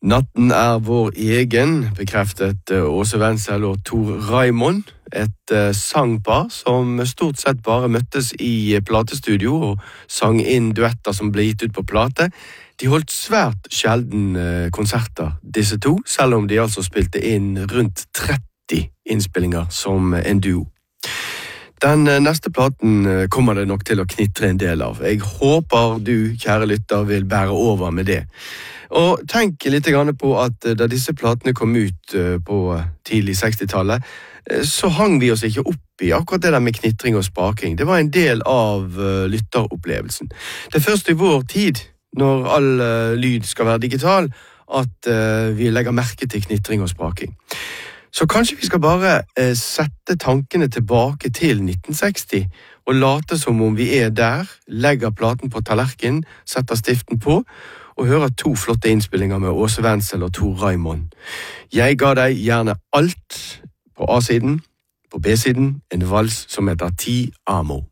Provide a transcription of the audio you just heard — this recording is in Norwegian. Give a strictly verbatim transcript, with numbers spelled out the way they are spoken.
Natten er vår egen, bekreftet Åse Wendsel og Tor Raymond, et uh, sangpar som stort sett bare møttes i platestudio og sang inn duetter som ble gitt ut på plate. De holdt svært sjelden uh, konserter, disse to, selv om de altså spilte inn rundt tretti innspillinger som en duo. Den uh, neste platen uh, kommer det nok til å knitre en del av. Jeg håper du, kjære lytter, vil bære over med det. Og tenk litt grann på at da disse platene kom ut på tidlig sekstitallet, så hang vi oss ikke opp i akkurat det der med knitring og spaking. Det var en del av lytteropplevelsen. Det er først i vår tid, når all lyd skal være digital, at vi legger merke til knitring og spaking. Så kanskje vi skal bare sette tankene tilbake til nitten seksti, og late som om vi er der, legger platen på tallerken, setter stiften på, og hører to flotte innspillinger med Åse Wendsel og Tor Raymond. Jeg ga deg gjerne alt på A-siden, på B-siden, en vals som heter Ti Amo.